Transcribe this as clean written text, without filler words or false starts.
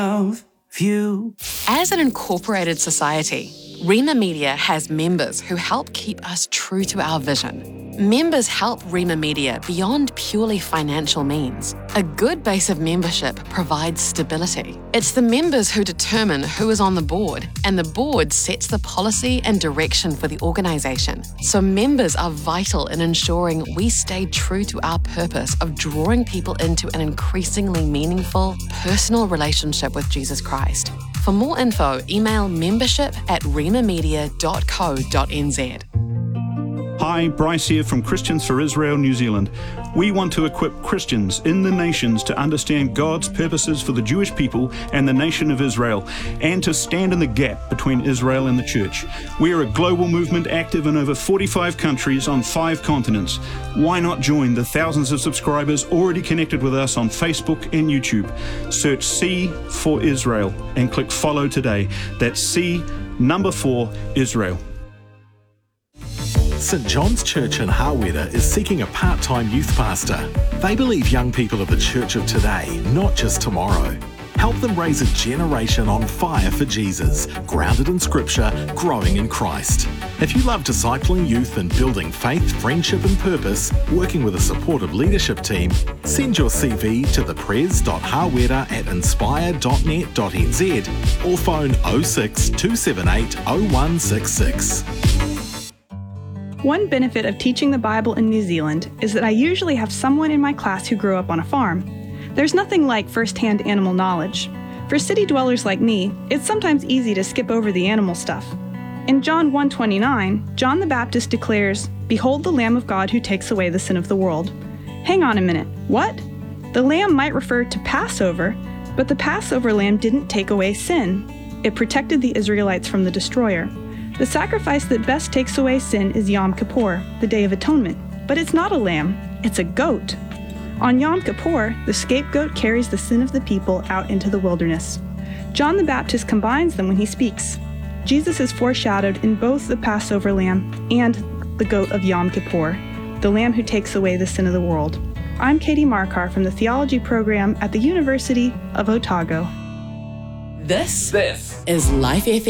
of you. As an incorporated society, Rema Media has members who help keep us true to our vision. Members help Rema Media beyond purely financial means. A good base of membership provides stability. It's the members who determine who is on the board, and the board sets the policy and direction for the organisation. So members are vital in ensuring we stay true to our purpose of drawing people into an increasingly meaningful, personal relationship with Jesus Christ. For more info, email membership@remamedia.co.nz. Hi, Bryce here from Christians for Israel, New Zealand. We want to equip Christians in the nations to understand God's purposes for the Jewish people and the nation of Israel, and to stand in the gap between Israel and the church. We are a global movement active in over 45 countries on 5 continents. Why not join the thousands of subscribers already connected with us on Facebook and YouTube? Search C for Israel and click follow today. That's C4 Israel. St John's Church in Hawera is seeking a part-time youth pastor. They believe young people are the church of today, not just tomorrow. Help them raise a generation on fire for Jesus, grounded in Scripture, growing in Christ. If you love discipling youth and building faith, friendship and purpose, working with a supportive leadership team, send your CV to thepres.hawera@inspire.net.nz or phone 06 278 0166. One benefit of teaching the Bible in New Zealand is that I usually have someone in my class who grew up on a farm. There's nothing like first-hand animal knowledge. For city dwellers like me, it's sometimes easy to skip over the animal stuff. In John 1:29, John the Baptist declares, "Behold the Lamb of God who takes away the sin of the world." Hang on a minute, what? The lamb might refer to Passover, but the Passover lamb didn't take away sin. It protected the Israelites from the destroyer. The sacrifice that best takes away sin is Yom Kippur, the Day of Atonement. But it's not a lamb, it's a goat. On Yom Kippur, the scapegoat carries the sin of the people out into the wilderness. John the Baptist combines them when he speaks. Jesus is foreshadowed in both the Passover lamb and the goat of Yom Kippur, the lamb who takes away the sin of the world. I'm Katie Markar from the theology program at the University of Otago. This is Life FM.